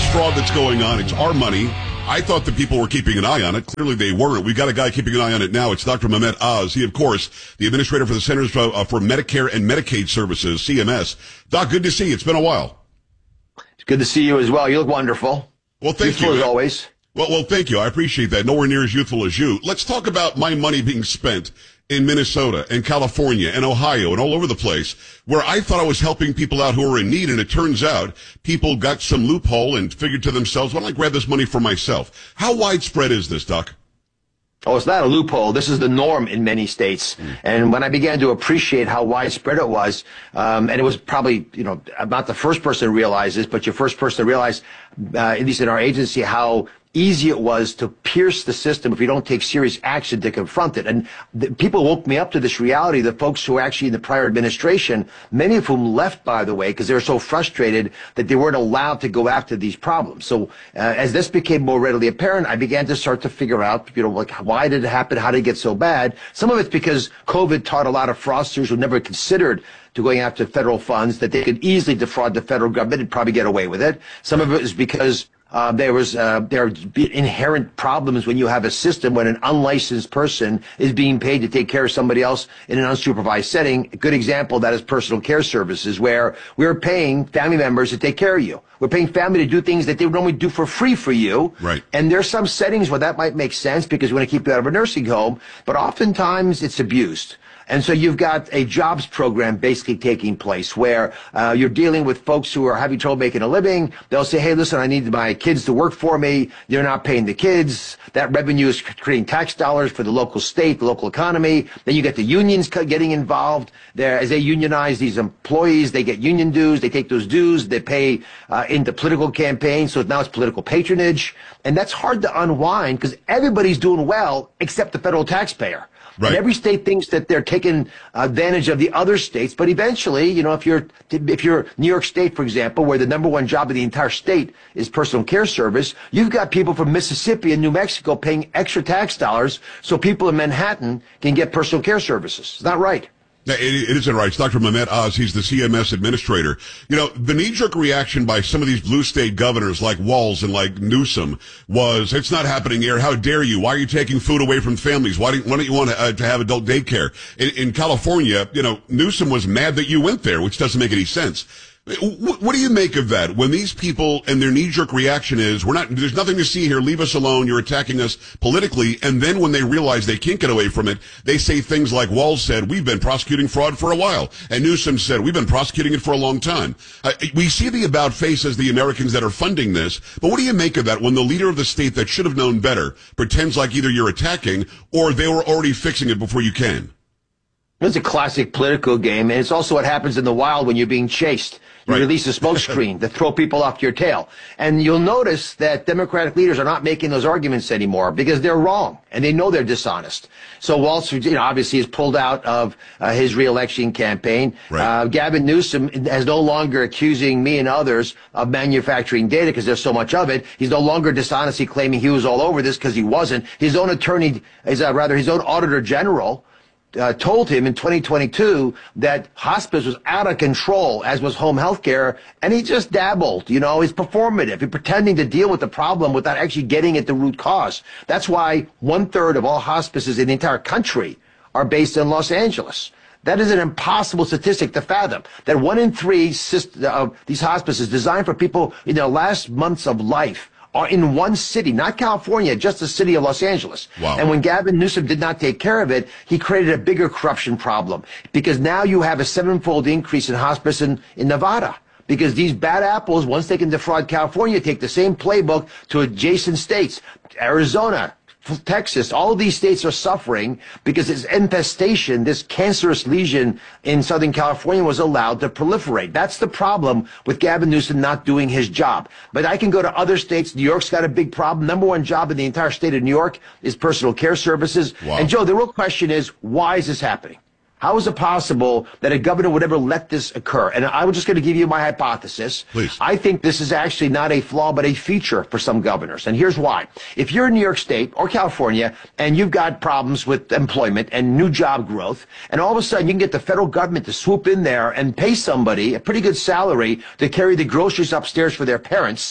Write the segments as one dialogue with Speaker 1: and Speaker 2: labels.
Speaker 1: fraud that's going on. It's our money. I thought that people were keeping an eye on it. Clearly they weren't. We've got a guy keeping an eye on it now. It's Dr. Mehmet Oz. He, of course, the administrator for the Centers for Medicare and Medicaid Services, CMS. Doc, good to see you. It's been a while.
Speaker 2: It's good to see you as well. You look wonderful.
Speaker 1: Well, thank you.
Speaker 2: As always.
Speaker 1: Well, thank you. I appreciate that. Nowhere near as youthful as you. Let's talk about my money being spent in Minnesota and California and Ohio and all over the place, where I thought I was helping people out who were in need, and it turns out people got some loophole and figured to themselves, why don't I grab this money for myself? How widespread is this, Doc?
Speaker 2: Oh, it's not a loophole. This is the norm in many states. And when I began to appreciate how widespread it was, and it was probably, I'm not the first person to realize this, but your first person to realize, at least in our agency, how easy it was to pierce the system if you don't take serious action to confront it. And people woke me up to this reality. The folks who were actually in the prior administration, many of whom left, by the way, because they were so frustrated that they weren't allowed to go after these problems. So as this became more readily apparent, I began to start to figure out, why did it happen? How did it get so bad? Some of it's because COVID taught a lot of fraudsters who never considered to going after federal funds that they could easily defraud the federal government and probably get away with it. Some of it is because there are inherent problems when you have a system when an unlicensed person is being paid to take care of somebody else in an unsupervised setting. A good example of that is personal care services, where we're paying family members to take care of you. We're paying family to do things that they would normally do for free for you.
Speaker 1: Right.
Speaker 2: And there's some settings where that might make sense because we want to keep you out of a nursing home, but oftentimes it's abused. And so you've got a jobs program basically taking place where you're dealing with folks who are having trouble making a living. They'll say, hey, listen, I need my kids to work for me. They're not paying the kids. That revenue is creating tax dollars for the local state, the local economy. Then you get the unions getting involved. As they unionize these employees, they get union dues. They take those dues. They pay into political campaigns. So now it's political patronage. And that's hard to unwind because everybody's doing well except the federal taxpayer. Right. And every state thinks that they're taking advantage of the other states, but eventually, if you're New York State, for example, where the number one job of the entire state is personal care service, you've got people from Mississippi and New Mexico paying extra tax dollars so people in Manhattan can get personal care services. It's not right.
Speaker 1: It isn't right. It's Dr. Mehmet Oz. He's the CMS administrator. The knee-jerk reaction by some of these blue state governors like Walz and like Newsom was, it's not happening here. How dare you? Why are you taking food away from families? Why don't you want to have adult daycare? In California, Newsom was mad that you went there, which doesn't make any sense. What do you make of that? When these people and their knee-jerk reaction is, there's nothing to see here, leave us alone, you're attacking us politically, and then when they realize they can't get away from it, they say things like Walz said, we've been prosecuting fraud for a while, and Newsom said, we've been prosecuting it for a long time. We see the about face as the Americans that are funding this, but what do you make of that when the leader of the state that should have known better pretends like either you're attacking or they were already fixing it before you can?
Speaker 2: It's a classic political game, and it's also what happens in the wild when you're being chased. You release a smoke screen to throw people off your tail. And you'll notice that Democratic leaders are not making those arguments anymore because they're wrong, and they know they're dishonest. So Walz, obviously is pulled out of his reelection campaign.
Speaker 1: Right.
Speaker 2: Gavin Newsom is no longer accusing me and others of manufacturing data because there's so much of it. He's no longer dishonestly claiming he was all over this because he wasn't. His own attorney, his own auditor general, told him in 2022 that hospice was out of control, as was home health care, and he just dabbled. He's performative. He's pretending to deal with the problem without actually getting at the root cause. That's why 1/3 of all hospices in the entire country are based in Los Angeles. That is an impossible statistic to fathom, that 1 in 3 of these hospices designed for people in their last months of life are in one city, not California, just the city of Los Angeles.
Speaker 1: Wow.
Speaker 2: And when Gavin Newsom did not take care of it, he created a bigger corruption problem because now you have a 7-fold increase in hospice in Nevada. Because these bad apples, once they can defraud California, take the same playbook to adjacent states, Arizona, Texas, all of these states are suffering because this infestation, this cancerous lesion in Southern California was allowed to proliferate. That's the problem with Gavin Newsom not doing his job. But I can go to other states. New York's got a big problem. Number one job in the entire state of New York is personal care services.
Speaker 1: Wow.
Speaker 2: And Joe, the real question is, why is this happening? How is it possible that a governor would ever let this occur? And I'm just going to give you my hypothesis.
Speaker 1: Please.
Speaker 2: I think this is actually not a flaw, but a feature for some governors. And here's why. If you're in New York State or California and you've got problems with employment and new job growth, and all of a sudden you can get the federal government to swoop in there and pay somebody a pretty good salary to carry the groceries upstairs for their parents,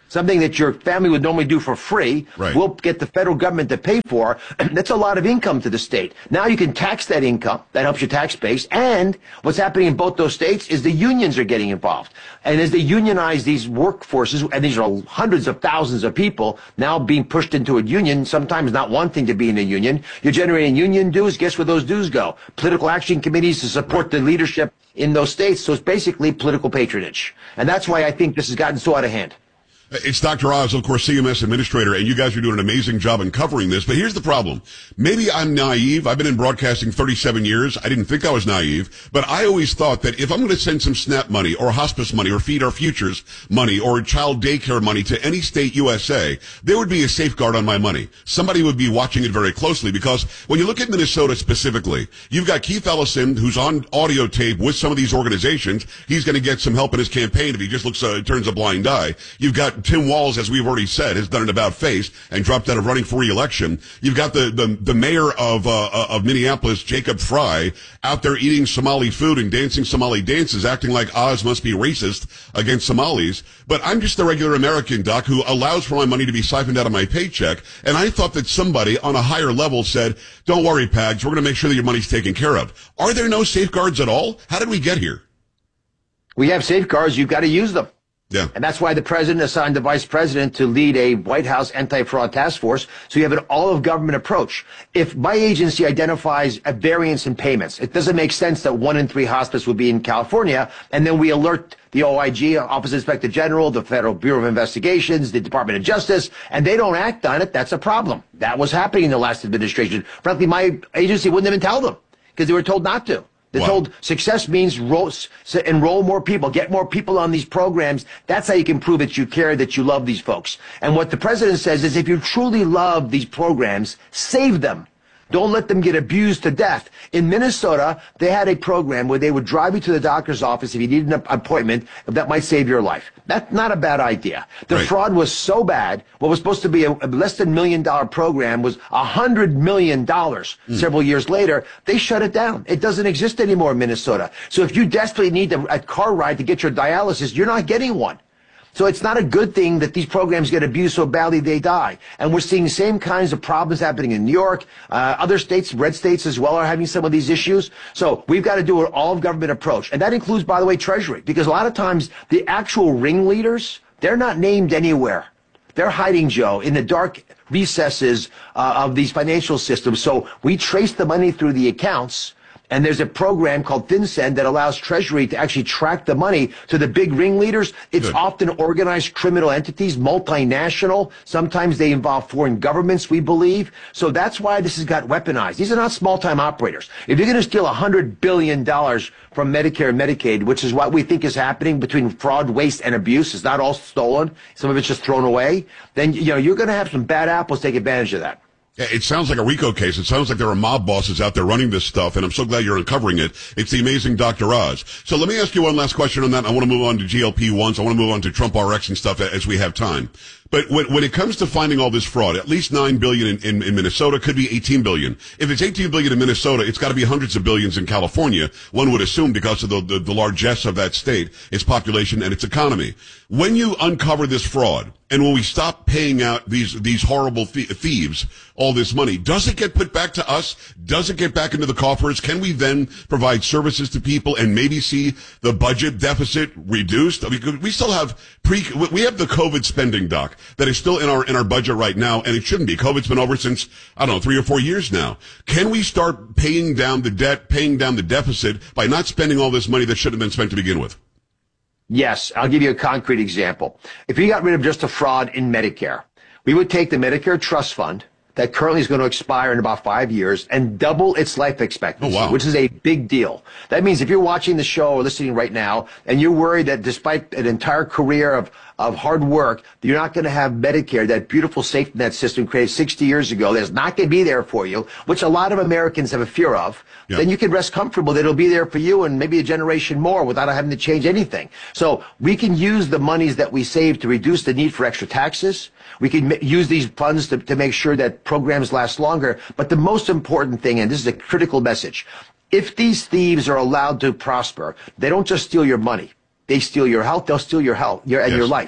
Speaker 2: something that your family would normally do for free,
Speaker 1: Right.
Speaker 2: we'll get the federal government to pay for. That's a lot of income to the state. Now you can tax that income. That helps your tax base. And what's happening in both those states is the unions are getting involved. And as they unionize these workforces, and these are hundreds of thousands of people now being pushed into a union, sometimes not wanting to be in a union, you're generating union dues. Guess where those dues go? Political action committees to support the leadership in those states. So it's basically political patronage. And that's why I think this has gotten so out of hand.
Speaker 1: It's Dr. Oz, of course, CMS administrator, and you guys are doing an amazing job in covering this. But here's the problem. Maybe I'm naive. I've been in broadcasting 37 years. I didn't think I was naive, but I always thought that if I'm going to send some SNAP money or hospice money or Feed Our Futures money or child daycare money to any state USA, there would be a safeguard on my money. Somebody would be watching it very closely, because when you look at Minnesota specifically, you've got Keith Ellison, who's on audio tape with some of these organizations. He's going to get some help in his campaign if he just turns a blind eye. You've got Tim Walz, as we've already said, has done an about face and dropped out of running for re-election. You've got the mayor of Minneapolis, Jacob Frey, out there eating Somali food and dancing Somali dances, acting like Oz must be racist against Somalis. But I'm just a regular American, Doc, who allows for my money to be siphoned out of my paycheck. And I thought that somebody on a higher level said, don't worry, Pags, we're going to make sure that your money's taken care of. Are there no safeguards at all? How did we get here?
Speaker 2: We have safeguards. You've got to use them.
Speaker 1: Yeah.
Speaker 2: And that's why the president assigned the vice president to lead a White House anti-fraud task force. So you have an all-of-government approach. If my agency identifies a variance in payments, it doesn't make sense that 1 in 3 hospice would be in California, and then we alert the OIG, Office of Inspector General, the Federal Bureau of Investigations, the Department of Justice, and they don't act on it. That's a problem. That was happening in the last administration. Frankly, my agency wouldn't even tell them because they were told not to. They're told success means enroll more people, get more people on these programs. That's how you can prove that you care, that you love these folks. And what the president says is if you truly love these programs, save them. Don't let them get abused to death. In Minnesota, they had a program where they would drive you to the doctor's office if you needed an appointment that might save your life. That's not a bad idea. The fraud was so bad, what was supposed to be a less than $1 million program was $100 million several years later. They shut it down. It doesn't exist anymore in Minnesota. So if you desperately need a car ride to get your dialysis, you're not getting one. So it's not a good thing that these programs get abused so badly they die. And we're seeing the same kinds of problems happening in New York. Other states, red states as well, are having some of these issues. So we've got to do an all-of-government approach. And that includes, by the way, Treasury. Because a lot of times the actual ringleaders, they're not named anywhere. They're hiding, Joe, in the dark recesses of these financial systems. So we trace the money through the accounts. And there's a program called FinCEN that allows Treasury to actually track the money to the big ringleaders. It's often organized criminal entities, multinational. Sometimes they involve foreign governments, we believe. So that's why this has got weaponized. These are not small-time operators. If you're going to steal $100 billion from Medicare and Medicaid, which is what we think is happening between fraud, waste, and abuse, it's not all stolen. Some of it's just thrown away. Then, you're going to have some bad apples take advantage of that.
Speaker 1: Yeah, it sounds like a RICO case. It sounds like there are mob bosses out there running this stuff, and I'm so glad you're uncovering it. It's the amazing Dr. Oz. So let me ask you one last question on that. I want to move on to GLP-1s. I want to move on to Trump RX and stuff as we have time. But when it comes to finding all this fraud, at least $9 billion in Minnesota, could be $18 billion. If it's $18 billion in Minnesota, it's got to be hundreds of billions in California, one would assume, because of the largesse of that state, its population, and its economy. When you uncover this fraud, and when we stop paying out these horrible thieves all this money, does it get put back to us? Does it get back into the coffers? Can we then provide services to people and maybe see the budget deficit reduced? I mean, we still have we have the COVID spending, Doc, that is still in our budget right now, and it shouldn't be. COVID's been over since, 3 or 4 years now. Can we start paying down the debt, paying down the deficit by not spending all this money that should have been spent to begin with?
Speaker 2: Yes, I'll give you a concrete example. If we got rid of just the fraud in Medicare, we would take the Medicare Trust Fund that currently is going to expire in about 5 years and double its life expectancy, which is a big deal. That means if you're watching the show or listening right now and you're worried that despite an entire career of hard work, you're not going to have Medicare, that beautiful safety net system created 60 years ago, that's not going to be there for you, which a lot of Americans have a fear of, then you can rest comfortable that it'll be there for you and maybe a generation more without having to change anything. So we can use the monies that we save to reduce the need for extra taxes. We can use these funds to make sure that programs last longer. But the most important thing, and this is a critical message, if these thieves are allowed to prosper, they don't just steal your money. They steal your health. They'll steal your health and your life.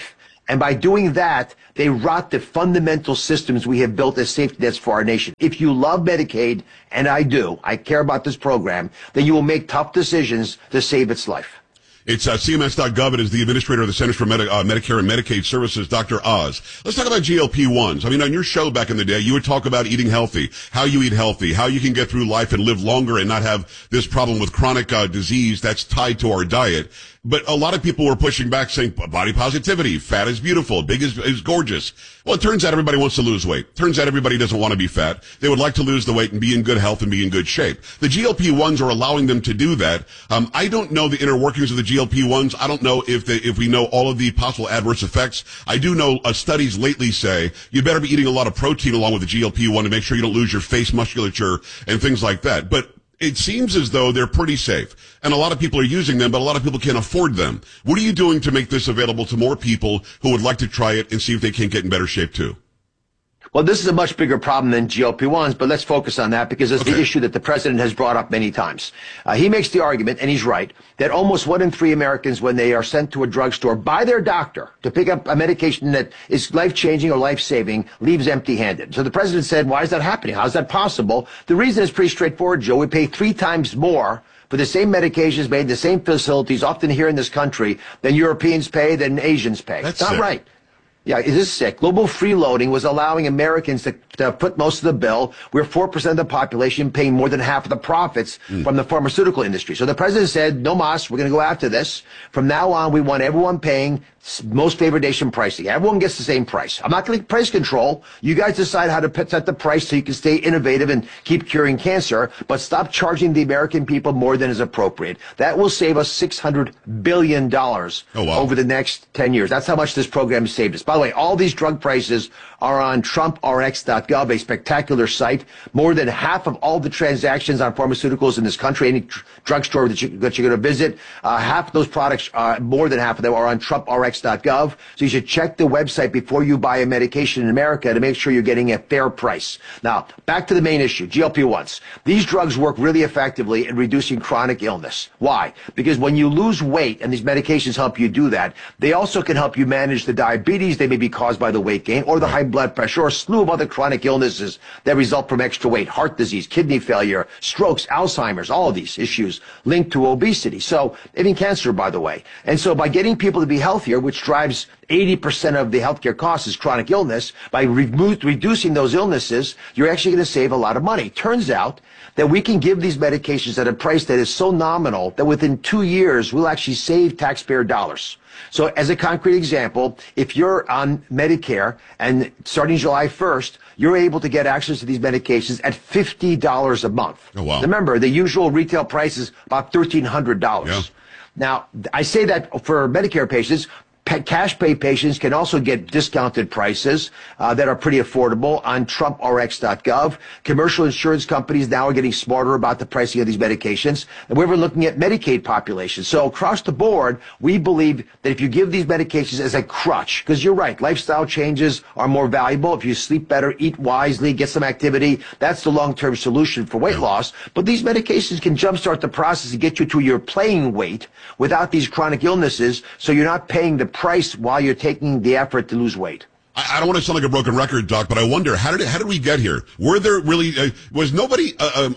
Speaker 2: And by doing that, they rot the fundamental systems we have built as safety nets for our nation. If you love Medicaid, and I do, I care about this program, then you will make tough decisions to save its life.
Speaker 1: It's CMS.gov. It is the administrator of the Centers for Medicare and Medicaid Services, Dr. Oz. Let's talk about GLP-1s. I mean, on your show back in the day, you would talk about eating healthy, how you eat healthy, how you can get through life and live longer and not have this problem with chronic disease that's tied to our diet. But a lot of people were pushing back saying body positivity, fat is beautiful, big is gorgeous. Well, it turns out everybody wants to lose weight. Turns out everybody doesn't want to be fat. They would like to lose the weight and be in good health and be in good shape. The GLP-1s are allowing them to do that. I don't know the inner workings of the GLP-1s. I don't know if we know all of the possible adverse effects. I do know studies lately say you better be eating a lot of protein along with the GLP-1 to make sure you don't lose your face musculature and things like that. But it seems as though they're pretty safe. And a lot of people are using them, but a lot of people can't afford them. What are you doing to make this available to more people who would like to try it and see if they can't get in better shape too?
Speaker 2: Well, this is a much bigger problem than GLP-1s, but let's focus on that because it's the issue that the president has brought up many times. He makes the argument, and he's right, that almost 1 in 3 Americans, when they are sent to a drugstore by their doctor to pick up a medication that is life-changing or life-saving, leaves empty-handed. So the president said, why is that happening? How is that possible? The reason is pretty straightforward, Joe. We pay 3 times more for the same medications made in the same facilities, often here in this country, than Europeans pay, than Asians pay.
Speaker 1: That's
Speaker 2: not
Speaker 1: sick.
Speaker 2: right. Yeah, it is sick. Global freeloading was allowing Americans to foot most of the bill. We're 4% of the population paying more than half of the profits from the pharmaceutical industry. So the president said, no mas, we're going to go after this. From now on, we want everyone paying most favored nation pricing. Everyone gets the same price. I'm not going to price control. You guys decide how to set the price so you can stay innovative and keep curing cancer, but stop charging the American people more than is appropriate. That will save us $600 billion over the next 10 years. That's how much this program has saved us. By the way, all these drug prices are on TrumpRx.gov, a spectacular site. More than half of all the transactions on pharmaceuticals in this country, any drugstore that you're going to visit, half of those products, more than half of them, are on TrumpRx.gov. So you should check the website before you buy a medication in America to make sure you're getting a fair price. Now, back to the main issue, GLP-1s. These drugs work really effectively in reducing chronic illness. Why? Because when you lose weight, and these medications help you do that, they also can help you manage the diabetes they may be caused by the weight gain, or the high blood pressure, or a slew of other chronic illnesses that result from extra weight, heart disease, kidney failure, strokes, Alzheimer's, all of these issues linked to obesity. So, even cancer, by the way. And so by getting people to be healthier, which drives 80% of the healthcare costs is chronic illness, by reducing those illnesses, you're actually going to save a lot of money. Turns out that we can give these medications at a price that is so nominal that within 2 years, we'll actually save taxpayer dollars. So as a concrete example, if you're on Medicare and starting July 1st, you're able to get access to these medications at $50 a month.
Speaker 1: Oh, wow.
Speaker 2: Remember, the usual retail price is about $1,300.
Speaker 1: Yeah.
Speaker 2: Now, I say that for Medicare patients. Cash pay patients can also get discounted prices that are pretty affordable on TrumpRx.gov. Commercial insurance companies now are getting smarter about the pricing of these medications. And we're looking at Medicaid populations. So across the board, we believe that if you give these medications as a crutch, because you're right, lifestyle changes are more valuable. If you sleep better, eat wisely, get some activity, that's the long-term solution for weight loss. But these medications can jumpstart the process and get you to your playing weight without these chronic illnesses, so you're not paying the price while you're taking the effort to lose weight.
Speaker 1: I don't want to sound like a broken record, Doc, but I wonder, how did we get here? Were there really, was nobody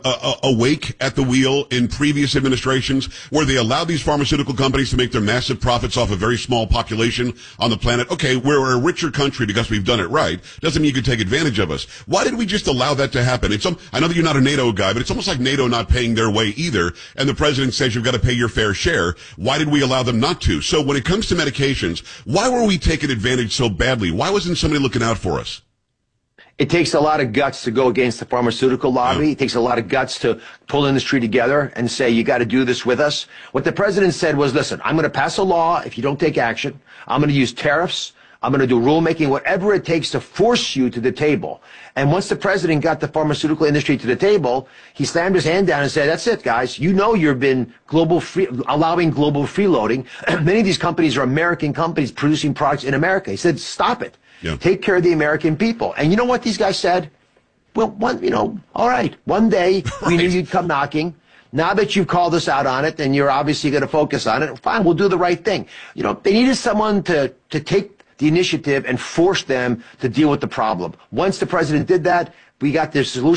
Speaker 1: awake at the wheel in previous administrations where they allowed these pharmaceutical companies to make their massive profits off a very small population on the planet? Okay, we're a richer country because we've done it right. Doesn't mean you can take advantage of us. Why did we just allow that to happen? I know that you're not a NATO guy, but it's almost like NATO not paying their way either. And the president says you've got to pay your fair share. Why did we allow them not to? So when it comes to medications, why were we taking advantage so badly? Why wasn't somebody looking out for us?
Speaker 2: It takes a lot of guts to go against the pharmaceutical lobby.
Speaker 1: Yeah.
Speaker 2: It takes a lot of guts to pull industry together and say, you got to do this with us. What the president said was, listen, I'm going to pass a law if you don't take action. I'm going to use tariffs. I'm going to do rulemaking, whatever it takes to force you to the table. And once the president got the pharmaceutical industry to the table, he slammed his hand down and said, that's it, guys. You know you've been allowing global freeloading. Many of these companies are American companies producing products in America. He said, stop it.
Speaker 1: Yeah.
Speaker 2: Take care of the American people. And you know what these guys said? Well, all right. One day we knew you'd come knocking. Now that you've called us out on it and you're obviously going to focus on it, fine, we'll do the right thing. They needed someone to take the initiative and force them to deal with the problem. Once the president did that, we got this solution.